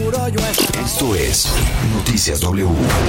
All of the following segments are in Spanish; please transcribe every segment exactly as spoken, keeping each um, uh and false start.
seguro yo estaba. Esto es Noticias W.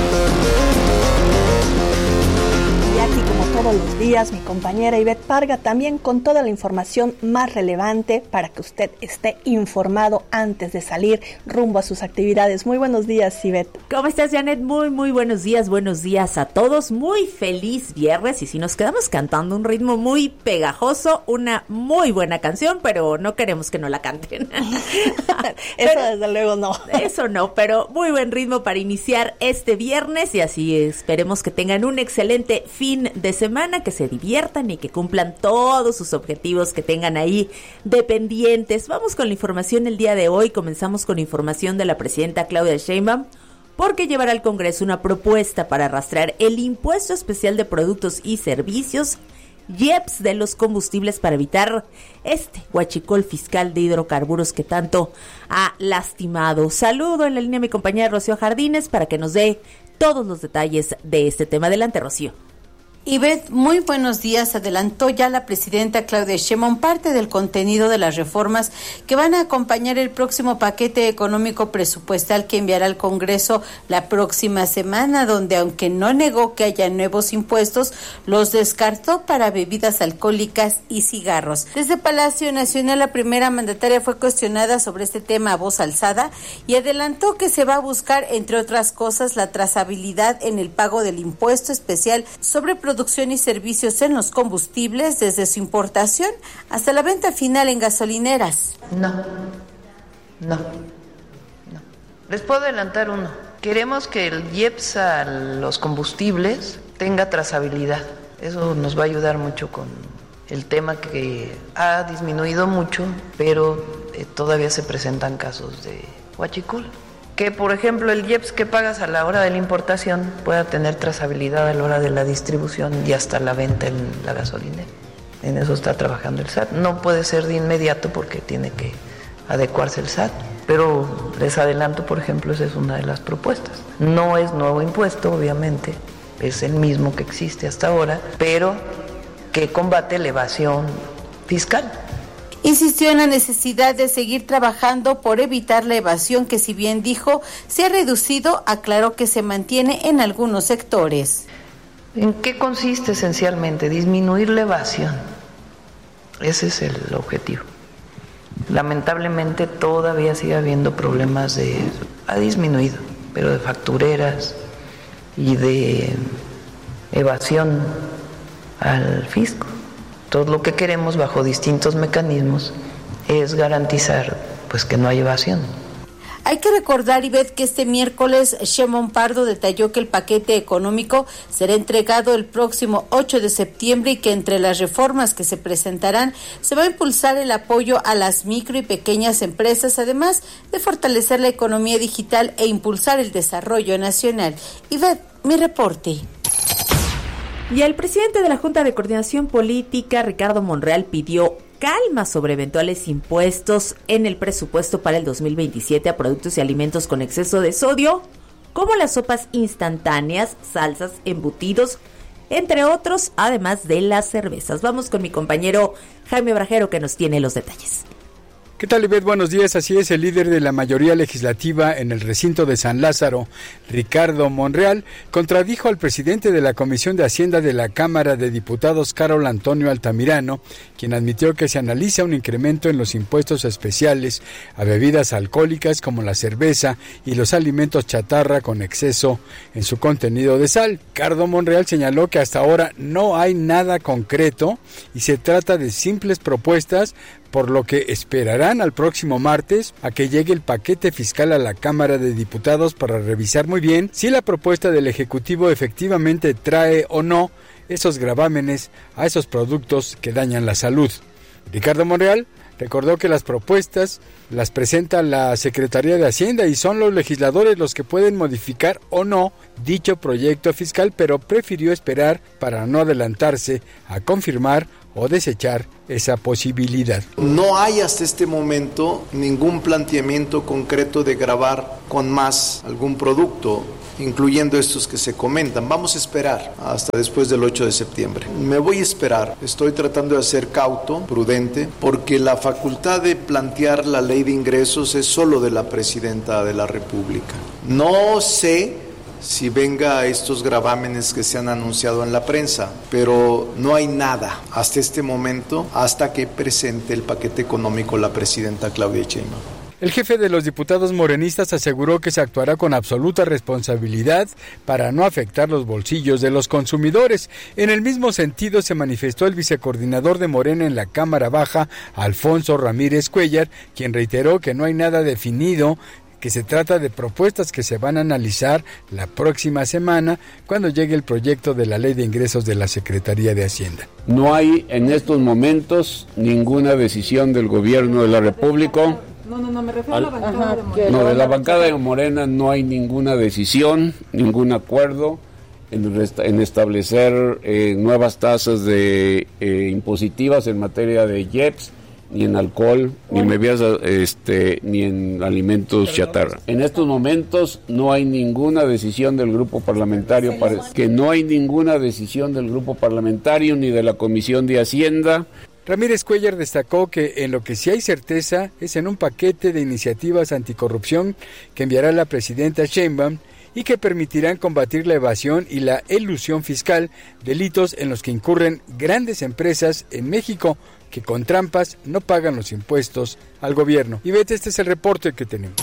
Y aquí, como todos los días, mi compañera Ivette Parga también con toda la información más relevante para que usted esté informado antes de salir rumbo a sus actividades. Muy buenos días, Ivette. ¿Cómo estás, Janet? Muy, muy buenos días, buenos días a todos. Muy feliz viernes, y si nos quedamos cantando un ritmo muy pegajoso, una muy buena canción, pero no queremos que no la canten. Eso pero, desde luego no. Eso no, pero muy buen ritmo para iniciar este viernes, y así esperemos que tengan un excelente fin de semana, que se diviertan y que cumplan todos sus objetivos que tengan ahí de pendientes. Vamos con la información el día de hoy. Comenzamos con información de la presidenta Claudia Sheinbaum, porque llevará al Congreso una propuesta para rastrear el impuesto especial de productos y servicios, I E P S, de los combustibles, para evitar este huachicol fiscal de hidrocarburos que tanto ha lastimado. Saludo en la línea a mi compañera Rocío Jardines para que nos dé todos los detalles de este tema. Adelante, Rocío. Ivette, muy buenos días. Adelantó ya la presidenta Claudia Sheinbaum parte del contenido de las reformas que van a acompañar el próximo paquete económico presupuestal que enviará al Congreso la próxima semana, donde, aunque no negó que haya nuevos impuestos, los descartó para bebidas alcohólicas y cigarros. Desde Palacio Nacional, la primera mandataria fue cuestionada sobre este tema a voz alzada y adelantó que se va a buscar, entre otras cosas, la trazabilidad en el pago del impuesto especial sobre productos producción y servicios en los combustibles, desde su importación hasta la venta final en gasolineras. No, no, no. Les puedo adelantar uno. Queremos que el I E P S a los combustibles tenga trazabilidad. Eso nos va a ayudar mucho con el tema que ha disminuido mucho, pero eh, todavía se presentan casos de huachicol. Que, por ejemplo, el I E P S que pagas a la hora de la importación pueda tener trazabilidad a la hora de la distribución y hasta la venta en la gasolinera. En eso está trabajando el S A T. No puede ser de inmediato porque tiene que adecuarse el S A T, pero les adelanto, por ejemplo, esa es una de las propuestas. No es nuevo impuesto, obviamente, es el mismo que existe hasta ahora, pero que combate la evasión fiscal. Insistió en la necesidad de seguir trabajando por evitar la evasión que, si bien dijo, se ha reducido, aclaró que se mantiene en algunos sectores. ¿En qué consiste esencialmente? Disminuir la evasión. Ese es el objetivo. Lamentablemente todavía sigue habiendo problemas de... ha disminuido, pero de factureras y de evasión al fisco. Todo lo que queremos bajo distintos mecanismos es garantizar pues que no hay evasión. Hay que recordar, Ivette, que este miércoles Sheinbaum Pardo detalló que el paquete económico será entregado el próximo ocho de septiembre y que entre las reformas que se presentarán se va a impulsar el apoyo a las micro y pequeñas empresas, además de fortalecer la economía digital e impulsar el desarrollo nacional. Ivette, mi reporte. Y el presidente de la Junta de Coordinación Política, Ricardo Monreal, pidió calma sobre eventuales impuestos en el presupuesto para el dos mil veintisiete a productos y alimentos con exceso de sodio, como las sopas instantáneas, salsas, embutidos, entre otros, además de las cervezas. Vamos con mi compañero Jaime Brajero, que nos tiene los detalles. ¿Qué tal, Ivette? Buenos días. Así es, el líder de la mayoría legislativa en el recinto de San Lázaro, Ricardo Monreal, contradijo al presidente de la Comisión de Hacienda de la Cámara de Diputados, Carol Antonio Altamirano, quien admitió que se analiza un incremento en los impuestos especiales a bebidas alcohólicas como la cerveza y los alimentos chatarra con exceso en su contenido de sal. Ricardo Monreal señaló que hasta ahora no hay nada concreto y se trata de simples propuestas, por lo que esperarán al próximo martes a que llegue el paquete fiscal a la Cámara de Diputados para revisar muy bien si la propuesta del Ejecutivo efectivamente trae o no esos gravámenes a esos productos que dañan la salud. Ricardo Monreal recordó que las propuestas las presenta la Secretaría de Hacienda y son los legisladores los que pueden modificar o no dicho proyecto fiscal, pero prefirió esperar para no adelantarse a confirmar o desechar esa posibilidad. No hay hasta este momento ningún planteamiento concreto de grabar con más algún producto, incluyendo estos que se comentan. Vamos a esperar hasta después del ocho de septiembre. Me voy a esperar. Estoy tratando de ser cauto, prudente, porque la facultad de plantear la ley de ingresos es solo de la presidenta de la República. No sé si venga estos gravámenes que se han anunciado en la prensa, pero no hay nada hasta este momento, hasta que presente el paquete económico la presidenta Claudia Sheinbaum. El jefe de los diputados morenistas aseguró que se actuará con absoluta responsabilidad para no afectar los bolsillos de los consumidores. En el mismo sentido se manifestó el vicecoordinador de Morena en la Cámara Baja, Alfonso Ramírez Cuellar, quien reiteró que no hay nada definido, que se trata de propuestas que se van a analizar la próxima semana cuando llegue el proyecto de la Ley de Ingresos de la Secretaría de Hacienda. No hay en estos momentos ninguna decisión del gobierno de la República. No, no, no, me refiero Al, a la bancada ajá, de Morena. No, de la bancada de Morena no hay ninguna decisión, ningún acuerdo en, resta, en establecer eh, nuevas tasas de eh, impositivas en materia de I E P S, ni en alcohol, ni en bebidas, este, ni en alimentos chatarra. En estos momentos no hay ninguna decisión del grupo parlamentario, para, que no hay ninguna decisión del grupo parlamentario ni de la Comisión de Hacienda. Ramírez Cuellar destacó que en lo que sí hay certeza es en un paquete de iniciativas anticorrupción que enviará la presidenta Sheinbaum y que permitirán combatir la evasión y la elusión fiscal, delitos en los que incurren grandes empresas en México que con trampas no pagan los impuestos al gobierno. Y vete, este es el reporte que tenemos.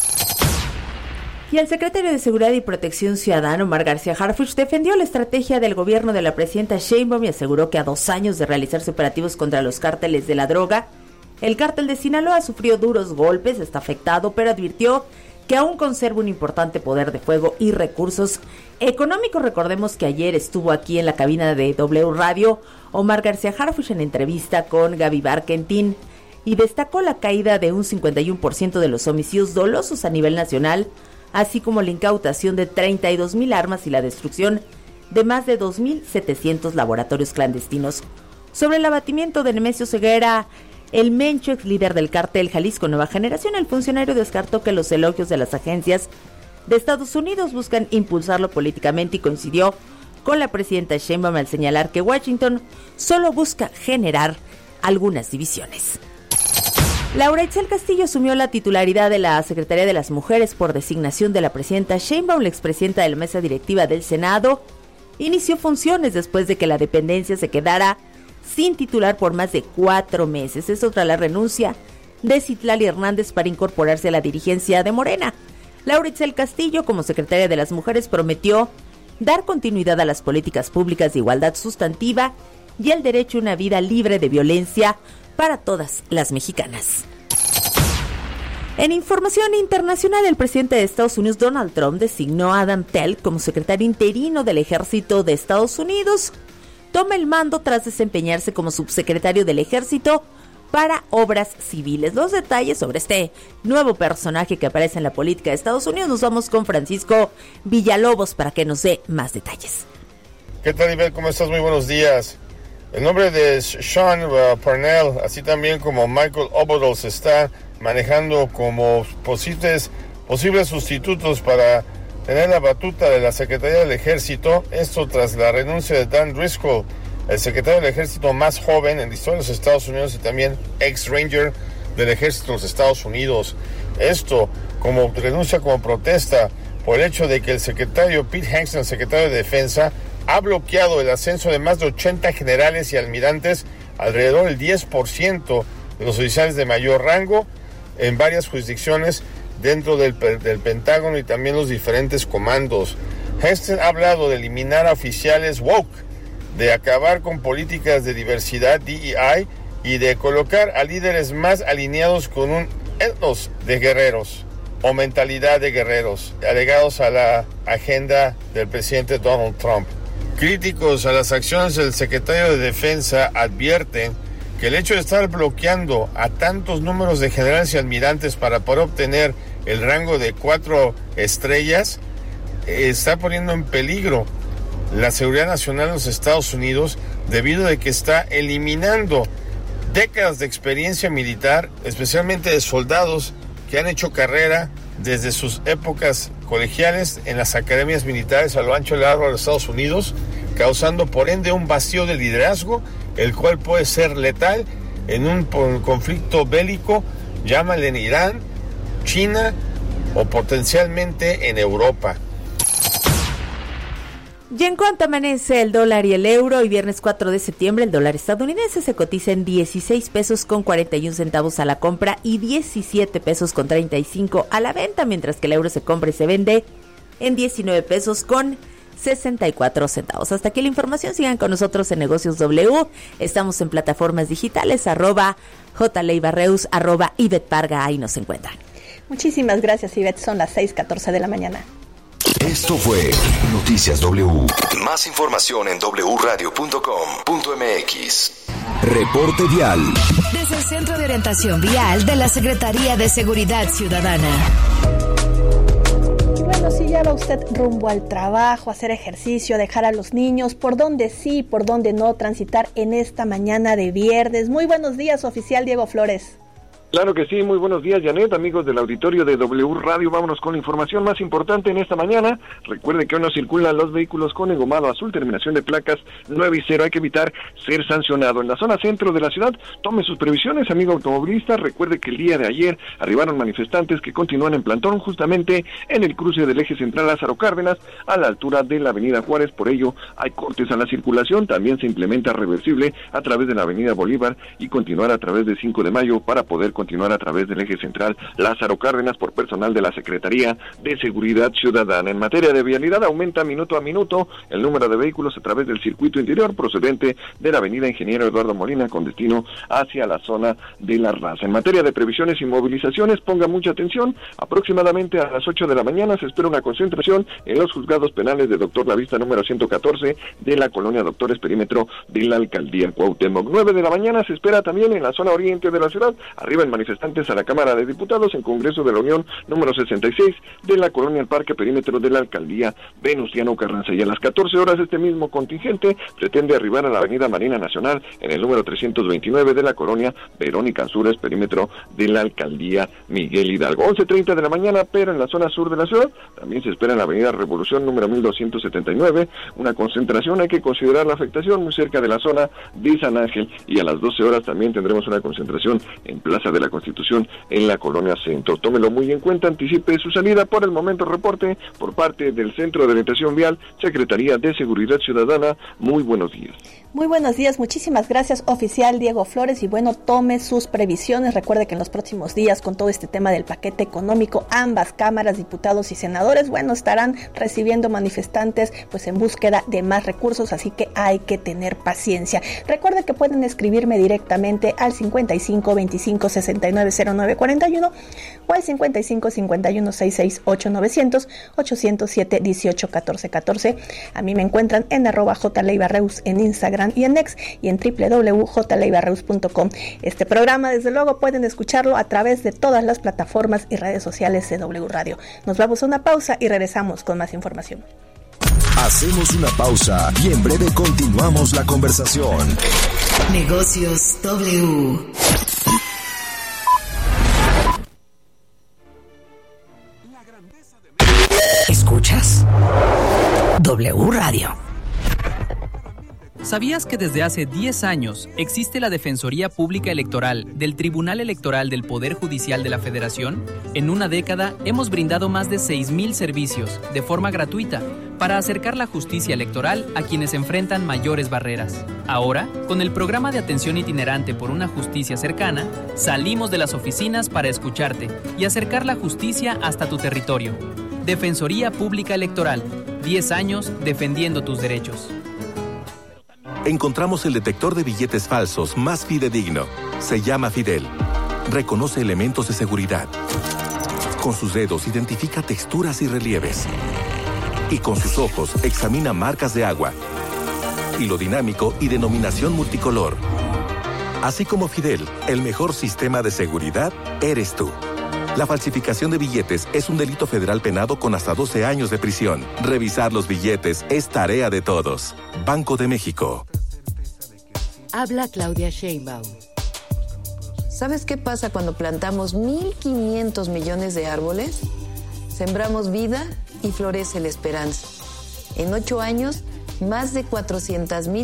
Y el secretario de Seguridad y Protección Ciudadana, Omar García Harfuch, defendió la estrategia del gobierno de la presidenta Sheinbaum y aseguró que a dos años de realizarse operativos contra los cárteles de la droga, el cártel de Sinaloa sufrió duros golpes, está afectado, pero advirtió que aún conserva un importante poder de fuego y recursos económicos. Recordemos que ayer estuvo aquí en la cabina de W Radio Omar García Harfuch en entrevista con Gaby Barkentin y destacó la caída de un cincuenta y uno por ciento de los homicidios dolosos a nivel nacional, así como la incautación de treinta y dos mil armas y la destrucción de más de dos mil setecientos laboratorios clandestinos. Sobre el abatimiento de Nemesio Ceguera, el Mencho, ex líder del cártel Jalisco Nueva Generación, el funcionario descartó que los elogios de las agencias de Estados Unidos buscan impulsarlo políticamente y coincidió con la presidenta Sheinbaum al señalar que Washington solo busca generar algunas divisiones. Laura Itzel Castillo asumió la titularidad de la Secretaría de las Mujeres por designación de la presidenta Sheinbaum. La expresidenta de la mesa directiva del Senado inició funciones después de que la dependencia se quedara sin titular por más de cuatro meses. Esto tras la renuncia de Citlali Hernández para incorporarse a la dirigencia de Morena. Laura Itzel Castillo, como secretaria de las Mujeres, prometió dar continuidad a las políticas públicas de igualdad sustantiva y el derecho a una vida libre de violencia para todas las mexicanas. En información internacional, el presidente de Estados Unidos, Donald Trump, designó a Adam Tell como secretario interino del Ejército de Estados Unidos. Toma el mando tras desempeñarse como subsecretario del Ejército para obras civiles. Los detalles sobre este nuevo personaje que aparece en la política de Estados Unidos nos vamos con Francisco Villalobos para que nos dé más detalles. ¿Qué tal, Ivette? ¿Cómo estás? Muy buenos días. El nombre de Sean Parnell, así también como Michael Oberol, se está manejando como posibles, posibles sustitutos para tener la batuta de la Secretaría del Ejército. Esto tras la renuncia de Dan Driscoll, el secretario del Ejército más joven en la historia de los Estados Unidos y también ex-ranger del Ejército de los Estados Unidos. Esto como renuncia como protesta por el hecho de que el secretario Pete Hegseth, el secretario de Defensa, ha bloqueado el ascenso de más de ochenta generales y almirantes, alrededor del diez por ciento de los oficiales de mayor rango en varias jurisdicciones dentro del, del Pentágono y también los diferentes comandos. Hegseth ha hablado de eliminar a oficiales woke, de acabar con políticas de diversidad D E I y de colocar a líderes más alineados con un etnos de guerreros o mentalidad de guerreros, alegados a la agenda del presidente Donald Trump. Críticos a las acciones del secretario de Defensa advierten que el hecho de estar bloqueando a tantos números de generales y almirantes para poder obtener el rango de cuatro estrellas eh, está poniendo en peligro la seguridad nacional en los Estados Unidos debido a que está eliminando décadas de experiencia militar, especialmente de soldados que han hecho carrera desde sus épocas colegiales en las academias militares a lo ancho y largo de los Estados Unidos, causando por ende un vacío de liderazgo, el cual puede ser letal en un conflicto bélico, llámale en Irán, China o potencialmente en Europa. Y en cuanto amanece el dólar y el euro, hoy viernes cuatro de septiembre, el dólar estadounidense se cotiza en dieciséis pesos con cuarenta y un centavos a la compra y diecisiete pesos con treinta y cinco a la venta, mientras que el euro se compra y se vende en diecinueve pesos con sesenta y cuatro centavos. Hasta aquí la información. Sigan con nosotros en Negocios W. Estamos en plataformas digitales, arroba jleibarreus, arroba Ivette Parga. Ahí nos encuentran. Muchísimas gracias, Ivette. Son las seis catorce de la mañana. Esto fue Noticias W. Más información en doble u radio punto com punto eme equis. Reporte vial. Desde el Centro de Orientación Vial de la Secretaría de Seguridad Ciudadana. Y bueno, si ya va usted rumbo al trabajo, hacer ejercicio, dejar a los niños, por dónde sí, por dónde no transitar en esta mañana de viernes. Muy buenos días, oficial Diego Flores. Claro que sí, muy buenos días, Janet, amigos del auditorio de W Radio. Vámonos con la información más importante en esta mañana. Recuerde que hoy no circulan los vehículos con engomado azul, terminación de placas nueve y cero. Hay que evitar ser sancionado. En la zona centro de la ciudad, tome sus previsiones, amigo automovilista. Recuerde que el día de ayer arribaron manifestantes que continúan en plantón justamente en el cruce del eje central Lázaro Cárdenas, a la altura de la avenida Juárez. Por ello, hay cortes a la circulación. También se implementa reversible a través de la avenida Bolívar y continuar a través de cinco de mayo para poder continuar continuar a través del eje central Lázaro Cárdenas por personal de la Secretaría de Seguridad Ciudadana. En materia de vialidad, aumenta minuto a minuto el número de vehículos a través del circuito interior procedente de la avenida Ingeniero Eduardo Molina con destino hacia la zona de La Raza. En materia de previsiones y movilizaciones, ponga mucha atención. Aproximadamente a las ocho de la mañana se espera una concentración en los juzgados penales de Doctor Lavista número ciento catorce de la colonia Doctores, perímetro de la alcaldía Cuauhtémoc. nueve de la mañana se espera también en la zona oriente de la ciudad, arriba en manifestantes a la Cámara de Diputados en Congreso de la Unión número sesenta y seis de la colonia El Parque, perímetro de la alcaldía Venustiano Carranza. Y a las catorce horas este mismo contingente pretende arribar a la avenida Marina Nacional en el número trescientos veintinueve de la colonia Verónica Ansúrez, perímetro de la alcaldía Miguel Hidalgo. once treinta de la mañana, pero en la zona sur de la ciudad también se espera en la avenida Revolución número mil doscientos setenta y nueve una concentración. Hay que considerar la afectación muy cerca de la zona de San Ángel, y a las doce horas también tendremos una concentración en Plaza de la Constitución en la colonia Centro. Tómelo muy en cuenta, anticipe su salida. Por el momento, reporte por parte del Centro de Orientación Vial, Secretaría de Seguridad Ciudadana. Muy buenos días. Muy buenos días, muchísimas gracias, oficial Diego Flores, y bueno, tome sus previsiones. Recuerde que en los próximos días, con todo este tema del paquete económico, ambas cámaras, diputados y senadores, bueno, estarán recibiendo manifestantes pues en búsqueda de más recursos, así que hay que tener paciencia. Recuerde que pueden escribirme directamente al cincuenta y cinco veinticinco sesenta y nueve cero nueve cuarenta y uno o al cincuenta y cinco cincuenta y uno sesenta y seis ocho novecientos ochocientos siete dieciocho catorce catorce. A mí me encuentran en arroba jleibarreus en Instagram y en X y en doble u doble u doble u punto jleibarreus punto com. Este programa, desde luego, pueden escucharlo a través de todas las plataformas y redes sociales de W Radio. Nos vamos a una pausa y regresamos con más información. Hacemos una pausa y en breve continuamos la conversación. Negocios W. Escuchas W Radio. ¿Sabías que desde hace diez años existe la Defensoría Pública Electoral del Tribunal Electoral del Poder Judicial de la Federación? En una década hemos brindado más de seis mil servicios de forma gratuita para acercar la justicia electoral a quienes enfrentan mayores barreras. Ahora, con el programa de atención itinerante por una justicia cercana, salimos de las oficinas para escucharte y acercar la justicia hasta tu territorio. Defensoría Pública Electoral, diez años defendiendo tus derechos. Encontramos el detector de billetes falsos más fidedigno. Se llama Fidel. Reconoce elementos de seguridad. Con sus dedos identifica texturas y relieves. Y con sus ojos examina marcas de agua, hilo dinámico y denominación multicolor. Así como Fidel, el mejor sistema de seguridad eres tú. La falsificación de billetes es un delito federal penado con hasta doce años de prisión. Revisar los billetes es tarea de todos. Banco de México. Habla Claudia Sheinbaum. ¿Sabes qué pasa cuando plantamos mil quinientos millones de árboles? Sembramos vida y florece la esperanza. En ocho años, más de cuatrocientas mil